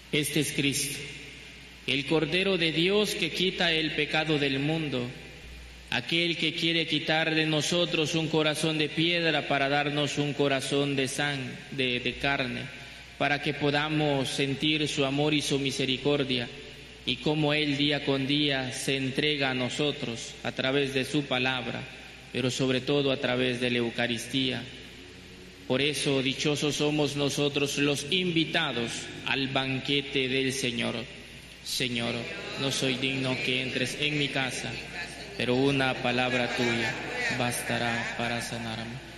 Este es Cristo, el Cordero de Dios que quita el pecado del mundo, aquel que quiere quitar de nosotros un corazón de piedra para darnos un corazón de carne, para que podamos sentir su amor y su misericordia, y cómo Él día con día se entrega a nosotros a través de su palabra, pero sobre todo a través de la Eucaristía. Por eso dichosos somos nosotros los invitados al banquete del Señor. Señor, no soy digno que entres en mi casa, pero una palabra tuya bastará para sanarme.